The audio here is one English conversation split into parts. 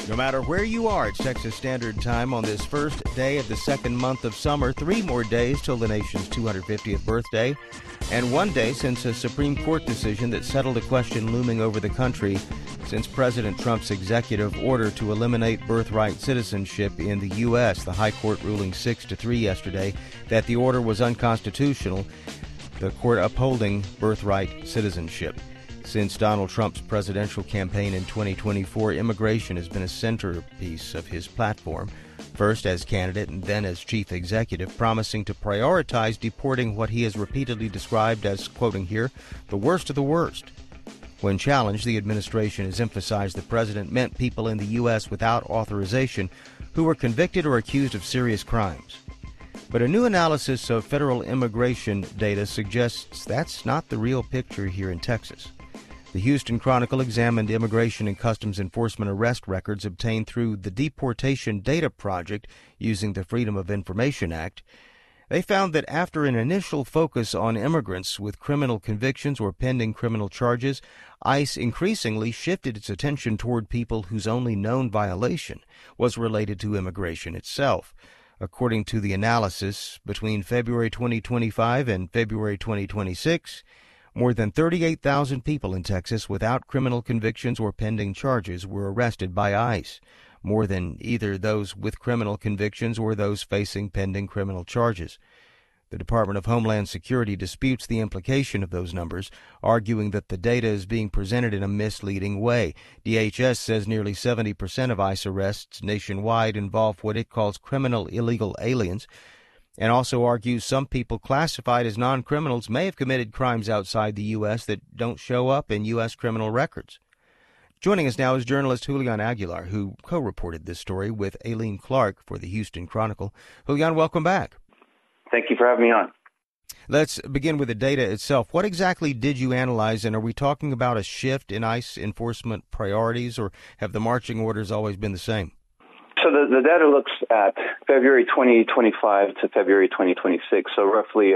No matter where you are, it's Texas Standard Time on this first day of the second month of summer. 3 more days till the nation's 250th birthday, and 1 day since a Supreme Court decision that settled a question looming over the country since President Trump's executive order to eliminate birthright citizenship in the U.S. The High Court ruling 6-3 yesterday that the order was unconstitutional, the court upholding birthright citizenship. Since Donald Trump's presidential campaign in 2024, immigration has been a centerpiece of his platform, first as candidate and then as chief executive, promising to prioritize deporting what he has repeatedly described as, quoting here, the worst of the worst. When challenged, the administration has emphasized the president meant people in the U.S. without authorization who were convicted or accused of serious crimes. But a new analysis of federal immigration data suggests that's not the real picture here in Texas. The Houston Chronicle examined Immigration and Customs Enforcement arrest records obtained through the Deportation Data Project using the Freedom of Information Act. They found that after an initial focus on immigrants with criminal convictions or pending criminal charges, ICE increasingly shifted its attention toward people whose only known violation was related to immigration itself. According to the analysis, between February 2025 and February 2026, more than 38,000 people in Texas without criminal convictions or pending charges were arrested by ICE, more than either those with criminal convictions or those facing pending criminal charges. The Department of Homeland Security disputes the implication of those numbers, arguing that the data is being presented in a misleading way. DHS says nearly 70% of ICE arrests nationwide involve what it calls criminal illegal aliens, and also argues some people classified as non-criminals may have committed crimes outside the U.S. that don't show up in U.S. criminal records. Joining us now is journalist Julian Aguilar, who co-reported this story with Aileen Clark for the Houston Chronicle. Julian, welcome back. Thank you for having me on. Let's begin with the data itself. What exactly did you analyze, and are we talking about a shift in ICE enforcement priorities, or have the marching orders always been the same? So the data looks at February 2025 to February 2026, so roughly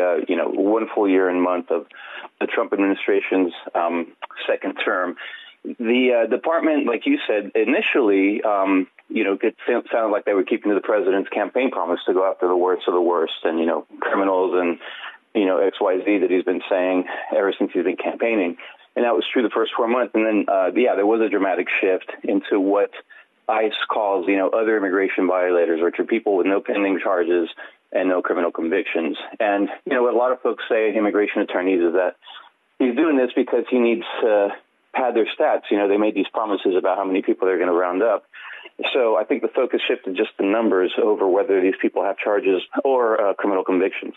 1 full year and month of the Trump administration's second term. The department, like you said, initially, it sounded like they were keeping to the president's campaign promise to go after the worst of the worst and, criminals and, XYZ that he's been saying ever since he's been campaigning. And that was true the first 4 months. And then, there was a dramatic shift into what ICE calls, other immigration violators, which are people with no pending charges and no criminal convictions. And, what a lot of folks say, immigration attorneys, is that he's doing this because he needs to pad their stats. They made these promises about how many people they're going to round up. So I think the focus shifted just the numbers over whether these people have charges or criminal convictions.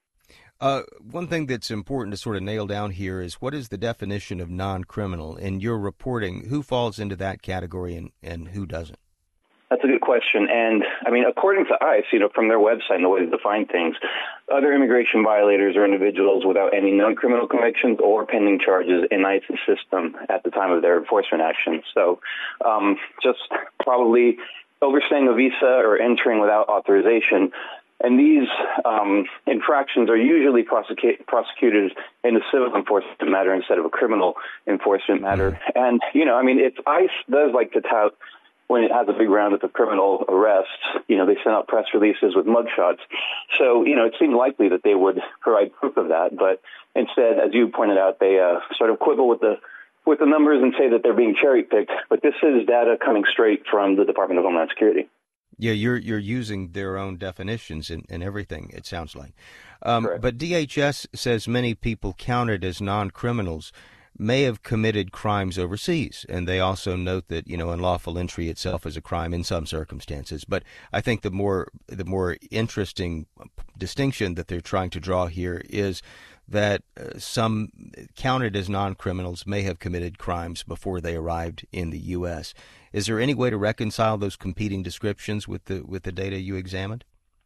One thing that's important to sort of nail down here is what is the definition of non-criminal? In your reporting, who falls into that category and who doesn't? That's a good question. And, according to ICE, from their website and the way they define things, other immigration violators are individuals without any known criminal convictions or pending charges in ICE's system at the time of their enforcement action. So just probably overstaying a visa or entering without authorization. And these infractions are usually prosecuted in a civil enforcement matter instead of a criminal enforcement matter. And, if ICE does like to tout when it has a big roundup of criminal arrests, they send out press releases with mugshots. So, it seemed likely that they would provide proof of that. But instead, as you pointed out, they sort of quibble with the numbers and say that they're being cherry-picked. But this is data coming straight from the Department of Homeland Security. Yeah, you're using their own definitions in everything, it sounds like. But DHS says many people counted as non-criminals may have committed crimes overseas, and they also note that unlawful entry itself is a crime in some circumstances. But I think the more interesting distinction that they're trying to draw here is that some counted as non-criminals may have committed crimes before they arrived in the U.S. Is there any way to reconcile those competing descriptions with the data you examined?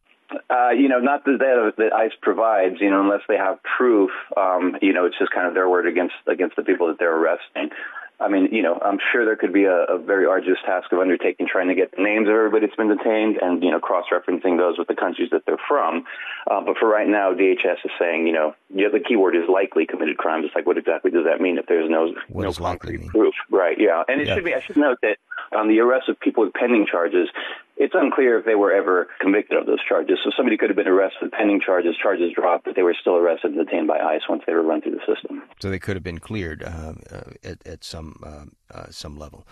Not the data that ICE provides, unless they have proof, it's just kind of their word against the people that they're arresting. I'm sure there could be a very arduous task of undertaking trying to get the names of everybody that's been detained and, cross-referencing those with the countries that they're from. But for right now, DHS is saying, the keyword is likely committed crimes. It's like, what exactly does that mean if there's no concrete proof? Right, yeah. And I should note that The arrest of people with pending charges, it's unclear if they were ever convicted of those charges. So somebody could have been arrested with pending charges dropped, but they were still arrested and detained by ICE once they were run through the system. So they could have been cleared at some level.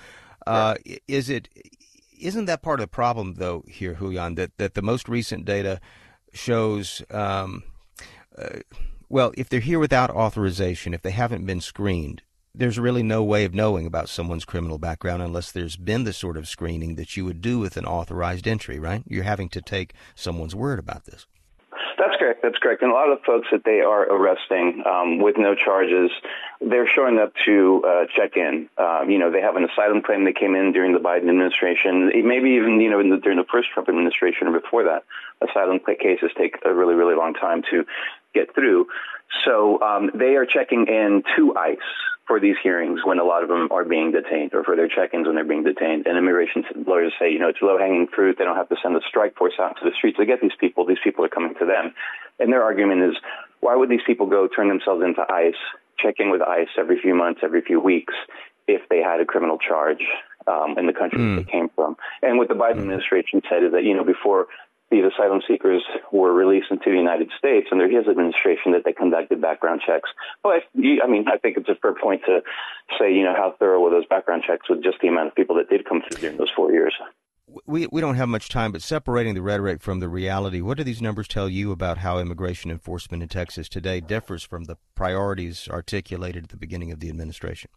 Isn't that part of the problem, though, here, Julian, that the most recent data shows, if they're here without authorization, if they haven't been screened, there's really no way of knowing about someone's criminal background unless there's been the sort of screening that you would do with an authorized entry, right? You're having to take someone's word about this. That's correct. And a lot of the folks that they are arresting with no charges, they're showing up to check in. They have an asylum claim that came in during the Biden administration, maybe even, during the first Trump administration or before that. Asylum cases take a really, really long time to get through. So they are checking in to ICE for these hearings when a lot of them are being detained, or for their check-ins when they're being detained. And immigration lawyers say, it's low-hanging fruit. They don't have to send a strike force out to the streets to get these people. These people are coming to them. And their argument is, why would these people go turn themselves into ICE, check in with ICE every few months, every few weeks, if they had a criminal charge in the country that they came from? And what the Biden administration said is that, before these asylum seekers were released into the United States under his administration, that they conducted background checks. But, I think it's a fair point to say, how thorough were those background checks with just the amount of people that did come through during those 4 years. We don't have much time, but separating the rhetoric from the reality, what do these numbers tell you about how immigration enforcement in Texas today differs from the priorities articulated at the beginning of the administration?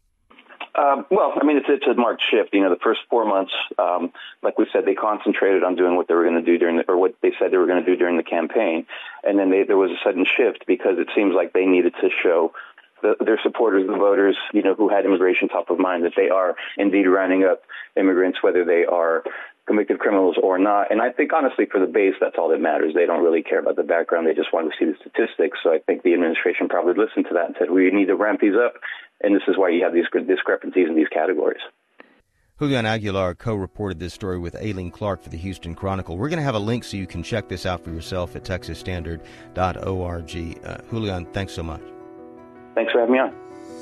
It's a marked shift. The first 4 months, like we said, they concentrated on doing what they were going to do what they said they were going to do during the campaign. And then there was a sudden shift because it seems like they needed to show their supporters, the voters, who had immigration top of mind, that they are indeed rounding up immigrants, whether they are convicted criminals or not. And I think, honestly, for the base, that's all that matters. They don't really care about the background. They just want to see the statistics. So I think the administration probably listened to that and said, we need to ramp these up. And this is why you have these discrepancies in these categories. Julian Aguilar co-reported this story with Aileen Clark for the Houston Chronicle. We're going to have a link so you can check this out for yourself at texasstandard.org. Julian, thanks so much. Thanks for having me on.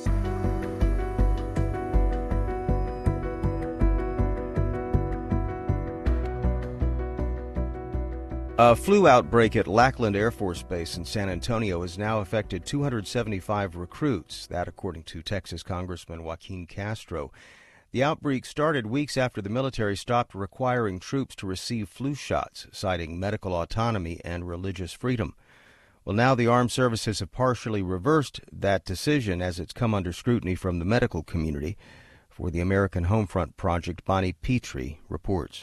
A flu outbreak at Lackland Air Force Base in San Antonio has now affected 275 recruits, that according to Texas Congressman Joaquin Castro. The outbreak started weeks after the military stopped requiring troops to receive flu shots, citing medical autonomy and religious freedom. Well, now the armed services have partially reversed that decision as it's come under scrutiny from the medical community. For the American Homefront Project, Bonnie Petrie reports.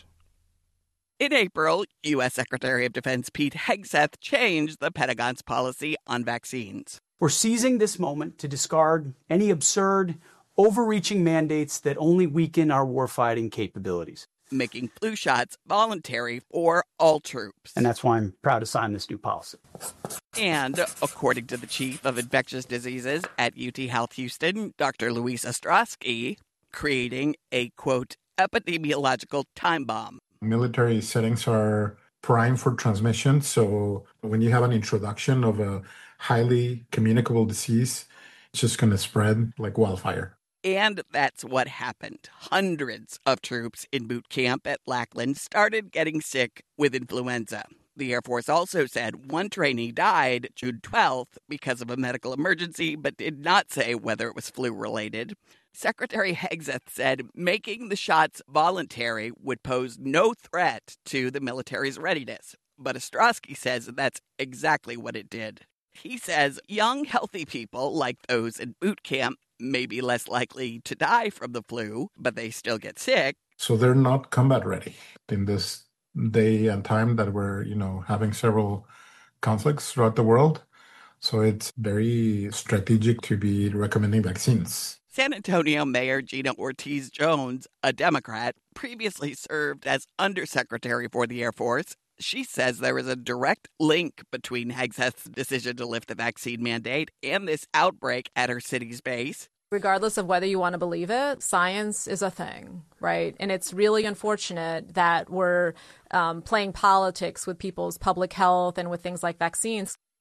In April, U.S. Secretary of Defense Pete Hegseth changed the Pentagon's policy on vaccines. We're seizing this moment to discard any absurd, overreaching mandates that only weaken our warfighting capabilities. Making flu shots voluntary for all troops. And that's why I'm proud to sign this new policy. And according to the chief of infectious diseases at UT Health Houston, Dr. Luis Ostrowski, creating a, quote, epidemiological time bomb. Military settings are prime for transmission. So when you have an introduction of a highly communicable disease, it's just going to spread like wildfire. And that's what happened. Hundreds of troops in boot camp at Lackland started getting sick with influenza. The Air Force also said one trainee died June 12th because of a medical emergency, but did not say whether it was flu-related. Secretary Hegseth said making the shots voluntary would pose no threat to the military's readiness. But Ostrowski says that's exactly what it did. He says young, healthy people like those in boot camp may be less likely to die from the flu, but they still get sick. So they're not combat ready in this day and time that we're, having several conflicts throughout the world. So it's very strategic to be recommending vaccines. San Antonio Mayor Gina Ortiz-Jones, a Democrat, previously served as undersecretary for the Air Force. She says there is a direct link between Hegseth's decision to lift the vaccine mandate and this outbreak at her city's base. Regardless of whether you want to believe it, science is a thing, right? And it's really unfortunate that we're playing politics with people's public health and with things like vaccines.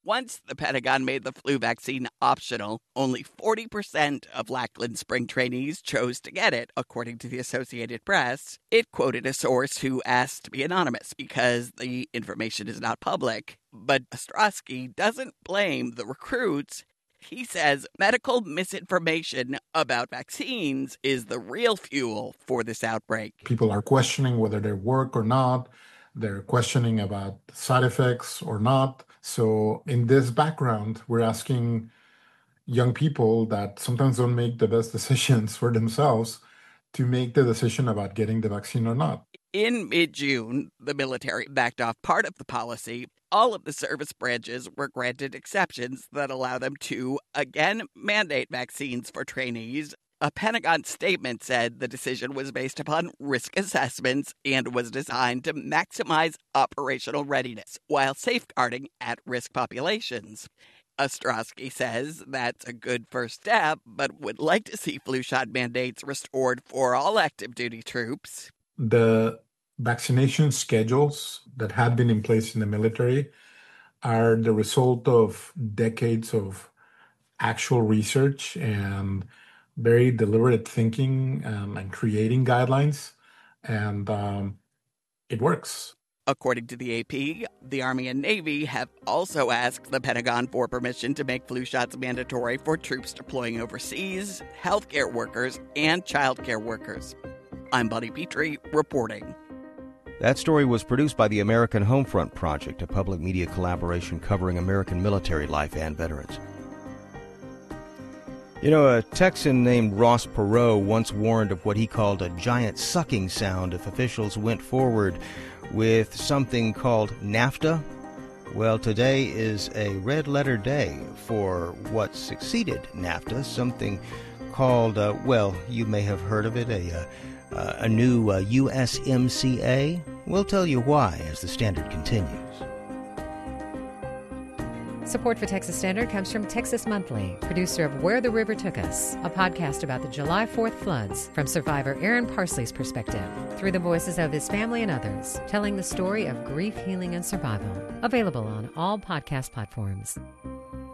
Once the Pentagon made the flu vaccine optional, only 40% of Lackland Spring trainees chose to get it, according to the Associated Press. It quoted a source who asked to be anonymous because the information is not public. But Ostrowski doesn't blame the recruits. He says medical misinformation about vaccines is the real fuel for this outbreak. People are questioning whether they work or not. They're questioning about side effects or not. So in this background, we're asking young people that sometimes don't make the best decisions for themselves to make the decision about getting the vaccine or not. In mid-June, the military backed off part of the policy. All of the service branches were granted exceptions that allow them to, again, mandate vaccines for trainees. A Pentagon statement said the decision was based upon risk assessments and was designed to maximize operational readiness while safeguarding at-risk populations. Ostrowski says that's a good first step, but would like to see flu shot mandates restored for all active duty troops. The vaccination schedules that had been in place in the military are the result of decades of actual research and very deliberate thinking and creating guidelines, and it works. According to the AP, the Army and Navy have also asked the Pentagon for permission to make flu shots mandatory for troops deploying overseas, healthcare workers, and childcare workers. I'm Buddy Petrie, reporting. That story was produced by the American Homefront Project, a public media collaboration covering American military life and veterans. You know, a Texan named Ross Perot once warned of what he called a giant sucking sound if officials went forward with something called NAFTA. Well, today is a red-letter day for what succeeded NAFTA, something called, you may have heard of it, a new USMCA. We'll tell you why as the Standard continues. Support for Texas Standard comes from Texas Monthly, producer of Where the River Took Us, a podcast about the July 4th floods from survivor Aaron Parsley's perspective, through the voices of his family and others, telling the story of grief, healing, and survival. Available on all podcast platforms.